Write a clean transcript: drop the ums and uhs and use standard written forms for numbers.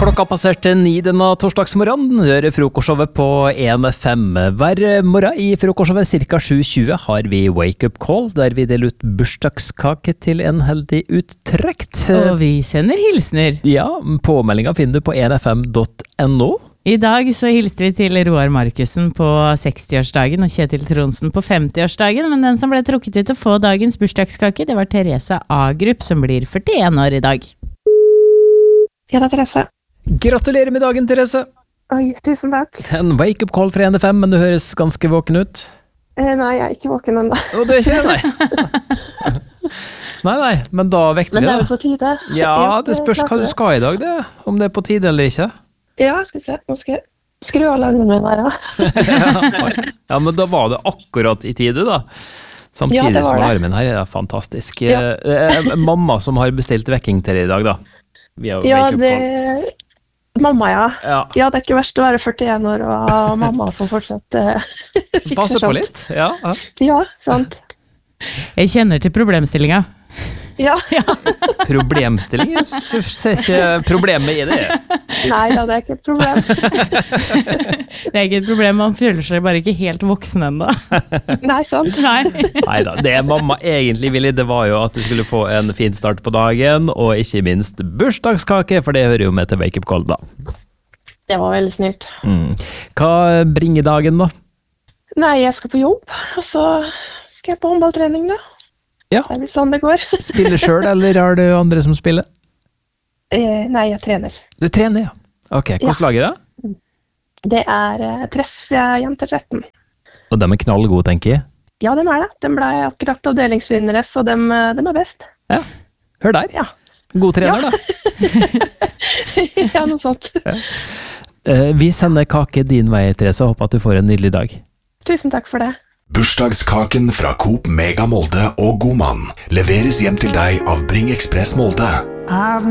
Klokka passerte 9 denne torsdagsmorgen, hører frokostshowet på 1FM. Hver morgen i frokostshowet cirka 7:20 har vi Wake Up Call, der vi deler ut bursdagskake til en heldig uttrekt. Og vi sender hilsner. Ja, påmeldinga finner du på 1fm.no. I dag så hilste vi til Roar Markussen på 60-årsdagen og Kjetil Tronsen på 50-årsdagen, men den som ble trukket ut til å få dagens bursdagskake, det var Therese Agrup, som blir 41 år i dag. Ja, det er Therese. Gratulerer med dagen, Therese. Oi, tusen takk. En wake-up call fra 1FM, men du høres ganske våken ut. Nei, jeg er ikke våken ennå. Og du er ikke det, nei? Nei, men da vekter vi Men det da. er jo på tide. Ja, det spørs hva du skal i dag, det. Om det er på tide eller ikke. Ja, skal vi se. Nå skal jeg skru av alarmen min her, ja. Ja, men da var det akkurat i tide, da. Samtidig Ja, det var som det. alarmen her er fantastisk. Ja. Mamma som har bestilt vekking til deg i dag, da. Via Ja, wake-up det... call. Mamma, ja. Ja. Ja, det er ikke verst å være 41 år og ha mamma som fortsatt fikser Passe på sånt. litt, ja. Ja, sant. Jeg kjenner til problemstillinga. Ja. Problemstilling, jeg ser ikke problemet i det. Nei da, det er ikke et problem. Det er ikke et problem, man føler seg bare ikke helt voksen ennå. Nei, sant. Nei. Neida, det mamma egentlig ville, det var jo at du skulle få en fin start på dagen, og ikke minst bursdagskake, for det hører jo med til wake-up call, da. Det var veldig snilt. Hva bringer dagen, da? Nei, jeg skal på jobb, og så skal jeg på håndballtrening, da. Ja. Det er vel sånn det går. Spiller selv, eller har du andre som spiller? Nei, jeg trener. Du trener, ja. Ok, hvordan lager det? Det er treff jenter 13. Og de er knallgode, tenker jeg. Ja, dem er det. De ble akkurat avdelingsvinnere, så dem er best. Ja, hør der. Ja. God trener, da. Ja, noe sånt. Vi sender kake din vei, Therese, og håper at du får en nydelig dag. Tusen takk for det. Bursdagskaken fra Coop Mega Molde og Godmann leveres hjem til deg av Bring Express Molde.